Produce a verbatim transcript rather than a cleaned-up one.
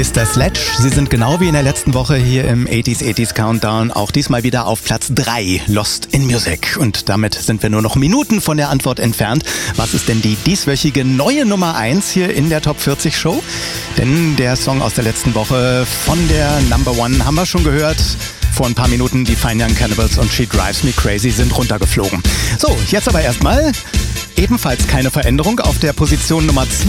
Sister Sledge. Sie sind genau wie in der letzten Woche hier im achtziger achtziger Countdown auch diesmal wieder auf Platz drei, Lost in Music. Und damit sind wir nur noch Minuten von der Antwort entfernt. Was ist denn die dieswöchige neue Nummer eins hier in der Top vierzig Show? Denn der Song aus der letzten Woche von der Number One haben wir schon gehört. Vor ein paar Minuten die Fine Young Cannibals und She Drives Me Crazy sind runtergeflogen. So, jetzt aber erstmal ebenfalls keine Veränderung auf der Position Nummer zwei.